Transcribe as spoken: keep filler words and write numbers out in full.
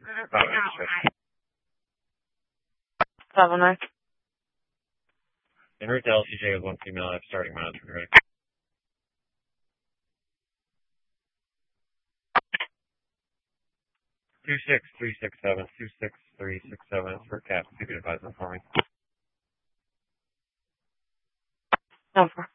Seven nine. En route to L C J with one female, I have starting miles for ready. Two six three six seven two six three six seven for cap. You can advise them for me. Number.